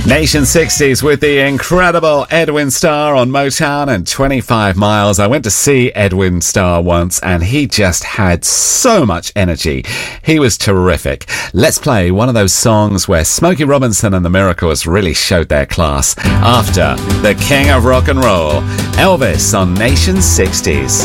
Nation 60s with the incredible Edwin Starr on Motown and 25 Miles. I went to see Edwin Starr once and he just had so much energy. He was terrific. Let's play one of those songs where Smokey Robinson and the Miracles really showed their class. After the King of Rock and Roll, Elvis on Nation 60s.